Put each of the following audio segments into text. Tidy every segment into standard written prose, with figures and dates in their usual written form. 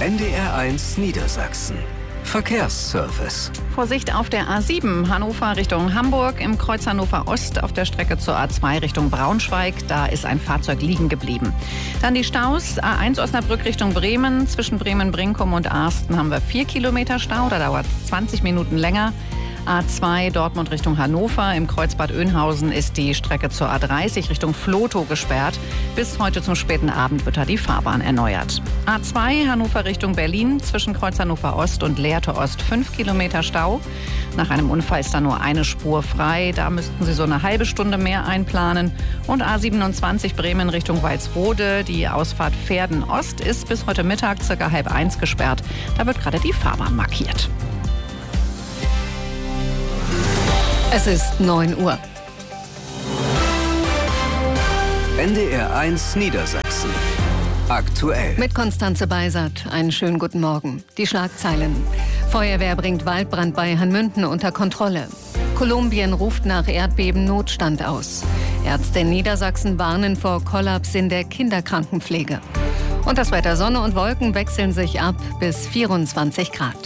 NDR1 Niedersachsen. Verkehrsservice. Vorsicht auf der A7 Hannover Richtung Hamburg, im Kreuz Hannover Ost auf der Strecke zur A2 Richtung Braunschweig. Da ist ein Fahrzeug liegen geblieben. Dann die Staus. A1 Osnabrück Richtung Bremen. Zwischen Bremen-Brinkum und Arsten haben wir 4 Kilometer Stau. Da dauert es 20 Minuten länger. A2 Dortmund Richtung Hannover. Im Kreuz Bad Oeynhausen ist die Strecke zur A30 Richtung Vlotho gesperrt. Bis heute zum späten Abend wird da die Fahrbahn erneuert. A2 Hannover Richtung Berlin. Zwischen Kreuz Hannover Ost und Lehrte Ost 5 Kilometer Stau. Nach einem Unfall ist da nur eine Spur frei. Da müssten Sie so eine halbe Stunde mehr einplanen. Und A27 Bremen Richtung Walsrode. Die Ausfahrt Verden Ost ist bis heute Mittag ca. 12:30 gesperrt. Da wird gerade die Fahrbahn markiert. Es ist 9 Uhr. NDR1 Niedersachsen. Aktuell. Mit Konstanze Beisert. Einen schönen guten Morgen. Die Schlagzeilen. Feuerwehr bringt Waldbrand bei Hanmünden unter Kontrolle. Kolumbien ruft nach Erdbeben Notstand aus. Ärzte in Niedersachsen warnen vor Kollaps in der Kinderkrankenpflege. Und das Wetter: Sonne und Wolken wechseln sich ab bis 24 Grad.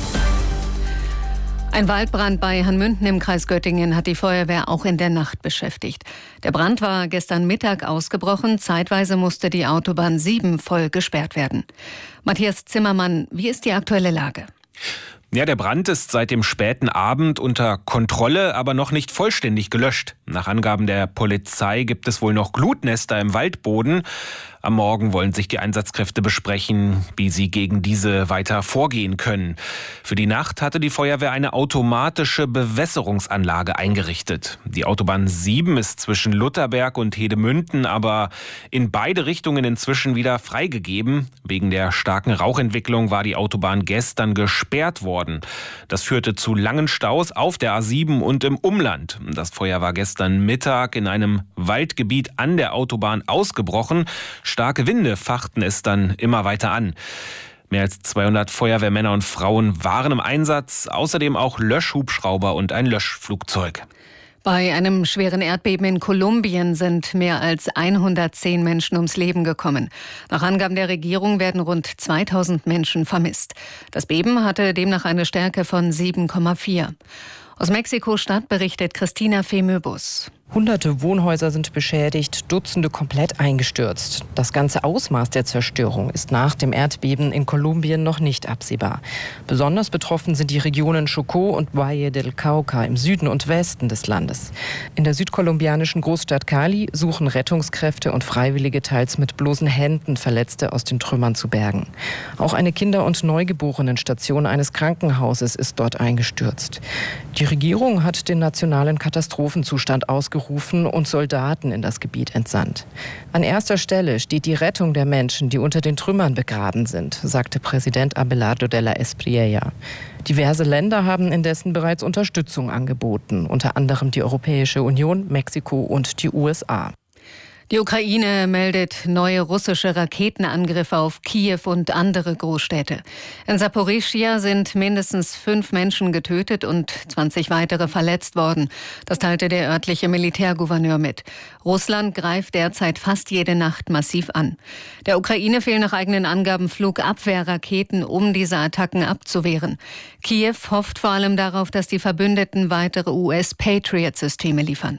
Ein Waldbrand bei Hanmünden im Kreis Göttingen hat die Feuerwehr auch in der Nacht beschäftigt. Der Brand war gestern Mittag ausgebrochen. Zeitweise musste die Autobahn 7 voll gesperrt werden. Matthias Zimmermann, wie ist die aktuelle Lage? Ja, der Brand ist seit dem späten Abend unter Kontrolle, aber noch nicht vollständig gelöscht. Nach Angaben der Polizei gibt es wohl noch Glutnester im Waldboden. Am Morgen wollen sich die Einsatzkräfte besprechen, wie sie gegen diese weiter vorgehen können. Für die Nacht hatte die Feuerwehr eine automatische Bewässerungsanlage eingerichtet. Die Autobahn 7 ist zwischen Lutherberg und Hedemünden aber in beide Richtungen inzwischen wieder freigegeben. Wegen der starken Rauchentwicklung war die Autobahn gestern gesperrt worden. Das führte zu langen Staus auf der A7 und im Umland. Das Feuer war gestern Mittag in einem Waldgebiet an der Autobahn ausgebrochen. Starke Winde fachten es dann immer weiter an. Mehr als 200 Feuerwehrmänner und Frauen waren im Einsatz, außerdem auch Löschhubschrauber und ein Löschflugzeug. Bei einem schweren Erdbeben in Kolumbien sind mehr als 110 Menschen ums Leben gekommen. Nach Angaben der Regierung werden rund 2000 Menschen vermisst. Das Beben hatte demnach eine Stärke von 7,4. Aus Mexiko-Stadt berichtet Christina Femöbus. Hunderte Wohnhäuser sind beschädigt, Dutzende komplett eingestürzt. Das ganze Ausmaß der Zerstörung ist nach dem Erdbeben in Kolumbien noch nicht absehbar. Besonders betroffen sind die Regionen Chocó und Valle del Cauca im Süden und Westen des Landes. In der südkolumbianischen Großstadt Cali suchen Rettungskräfte und Freiwillige teils mit bloßen Händen Verletzte aus den Trümmern zu bergen. Auch eine Kinder- und Neugeborenenstation eines Krankenhauses ist dort eingestürzt. Die Regierung hat den nationalen Katastrophenzustand ausgerufen und Soldaten in das Gebiet entsandt. An erster Stelle steht die Rettung der Menschen, die unter den Trümmern begraben sind, sagte Präsident Abelardo de la Espriella. Diverse Länder haben indessen bereits Unterstützung angeboten, unter anderem die Europäische Union, Mexiko und die USA. Die Ukraine meldet neue russische Raketenangriffe auf Kiew und andere Großstädte. In Saporischschja sind mindestens 5 Menschen getötet und 20 weitere verletzt worden. Das teilte der örtliche Militärgouverneur mit. Russland greift derzeit fast jede Nacht massiv an. Der Ukraine fehlen nach eigenen Angaben Flugabwehrraketen, um diese Attacken abzuwehren. Kiew hofft vor allem darauf, dass die Verbündeten weitere US-Patriot-Systeme liefern.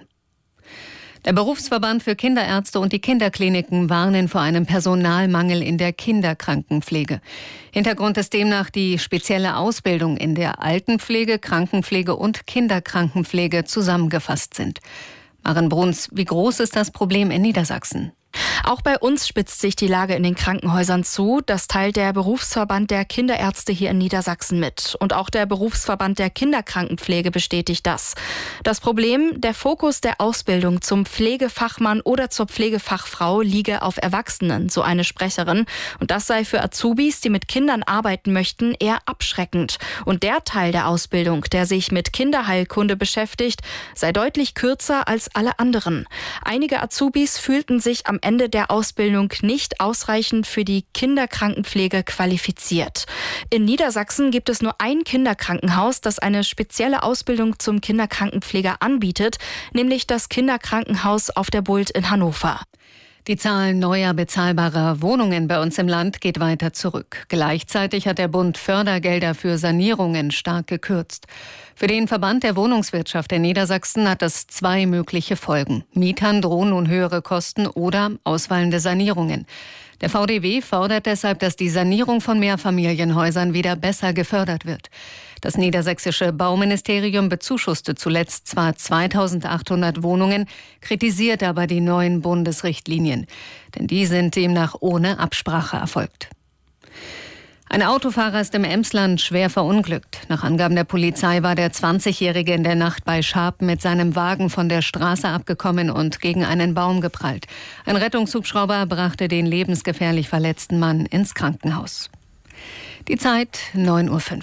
Der Berufsverband für Kinderärzte und die Kinderkliniken warnen vor einem Personalmangel in der Kinderkrankenpflege. Hintergrund ist demnach die spezielle Ausbildung, in der Altenpflege, Krankenpflege und Kinderkrankenpflege zusammengefasst sind. Maren Bruns, wie groß ist das Problem in Niedersachsen? Auch bei uns spitzt sich die Lage in den Krankenhäusern zu. Das teilt der Berufsverband der Kinderärzte hier in Niedersachsen mit. Und auch der Berufsverband der Kinderkrankenpflege bestätigt das. Das Problem: der Fokus der Ausbildung zum Pflegefachmann oder zur Pflegefachfrau liege auf Erwachsenen, so eine Sprecherin. Und das sei für Azubis, die mit Kindern arbeiten möchten, eher abschreckend. Und der Teil der Ausbildung, der sich mit Kinderheilkunde beschäftigt, sei deutlich kürzer als alle anderen. Einige Azubis fühlten sich am Ende der Ausbildung nicht ausreichend für die Kinderkrankenpflege qualifiziert. In Niedersachsen gibt es nur ein Kinderkrankenhaus, das eine spezielle Ausbildung zum Kinderkrankenpfleger anbietet, nämlich das Kinderkrankenhaus auf der Bult in Hannover. Die Zahl neuer bezahlbarer Wohnungen bei uns im Land geht weiter zurück. Gleichzeitig hat der Bund Fördergelder für Sanierungen stark gekürzt. Für den Verband der Wohnungswirtschaft in Niedersachsen hat das 2 mögliche Folgen. Mietern drohen nun höhere Kosten oder ausfallende Sanierungen. Der VDW fordert deshalb, dass die Sanierung von Mehrfamilienhäusern wieder besser gefördert wird. Das niedersächsische Bauministerium bezuschusste zuletzt zwar 2.800 Wohnungen, kritisiert aber die neuen Bundesrichtlinien. Denn die sind demnach ohne Absprache erfolgt. Ein Autofahrer ist im Emsland schwer verunglückt. Nach Angaben der Polizei war der 20-Jährige in der Nacht bei Scharp mit seinem Wagen von der Straße abgekommen und gegen einen Baum geprallt. Ein Rettungshubschrauber brachte den lebensgefährlich verletzten Mann ins Krankenhaus. Die Zeit 9:05 Uhr.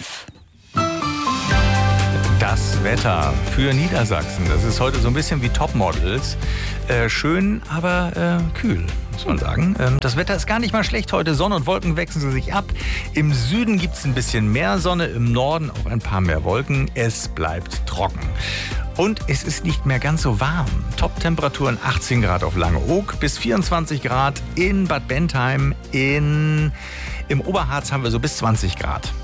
Das Wetter für Niedersachsen, das ist heute so ein bisschen wie Topmodels. Schön, aber kühl, muss man sagen. Das Wetter ist gar nicht mal schlecht heute. Sonne und Wolken wechseln sich ab. Im Süden gibt es ein bisschen mehr Sonne, im Norden auch ein paar mehr Wolken. Es bleibt trocken. Und es ist nicht mehr ganz so warm. Top-Temperaturen 18 Grad auf Langeoog, bis 24 Grad in Bad Bentheim. Im Oberharz haben wir so bis 20 Grad.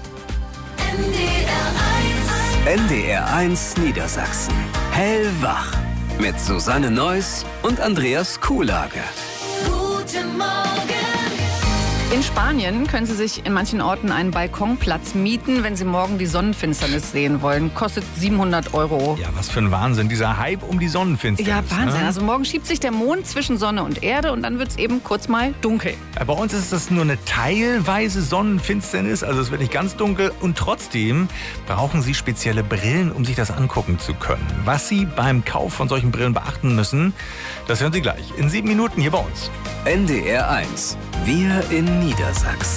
NDR 1 Niedersachsen. Hellwach. Mit Susanne Neuss und Andreas Kuhlage. Guten Morgen. In Spanien können Sie sich in manchen Orten einen Balkonplatz mieten, wenn Sie morgen die Sonnenfinsternis sehen wollen. Kostet 700 €. Ja, was für ein Wahnsinn, dieser Hype um die Sonnenfinsternis. Ja, Wahnsinn. Ne? Also morgen schiebt sich der Mond zwischen Sonne und Erde und dann wird es eben kurz mal dunkel. Bei uns ist das nur eine teilweise Sonnenfinsternis, also es wird nicht ganz dunkel. Und trotzdem brauchen Sie spezielle Brillen, um sich das angucken zu können. Was Sie beim Kauf von solchen Brillen beachten müssen, das hören Sie gleich in 7 Minuten hier bei uns. NDR 1. Wir in Niedersachsen.